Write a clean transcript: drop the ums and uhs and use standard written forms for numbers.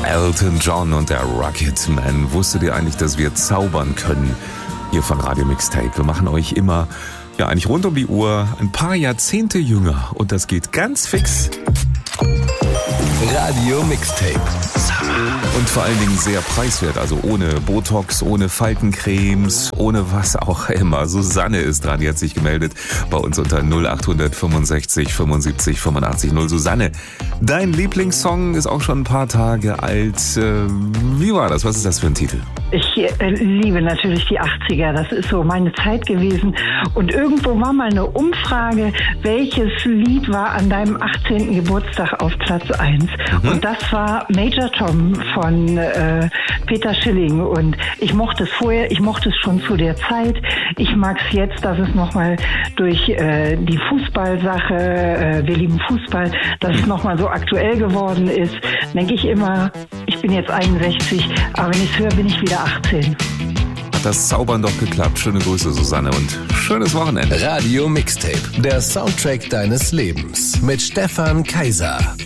Elton John und der Rocketman. Wusstet ihr eigentlich, dass wir zaubern können? Hier von Radio Mixtape. Wir machen euch immer, eigentlich rund um die Uhr, ein paar Jahrzehnte jünger. Und das geht ganz fix. Radio Mixtape. Und vor allen Dingen sehr preiswert, also ohne Botox, ohne Faltencremes, ohne was auch immer. Susanne ist dran, die hat sich gemeldet bei uns unter 0800 65 75 85 0. Susanne, dein Lieblingssong ist auch schon ein paar Tage alt. Wie war das? Was ist das für ein Titel? Ich liebe natürlich die 80er, das ist so meine Zeit gewesen. Und irgendwo war mal eine Umfrage, welches Lied war an deinem 18. Geburtstag auf Platz 1. Und das war Major Tom von Peter Schilling. Und ich mochte es vorher, ich mochte es schon zu der Zeit. Ich mag es jetzt, dass es nochmal durch die Fußballsache, wir lieben Fußball, dass es nochmal so aktuell geworden ist. Denke ich immer, ich bin jetzt 61, aber wenn ich es höre, bin ich wieder 18. Hat das Zaubern doch geklappt. Schöne Grüße, Susanne, und schönes Wochenende. Radio Mixtape, der Soundtrack deines Lebens mit Stefan Kaiser.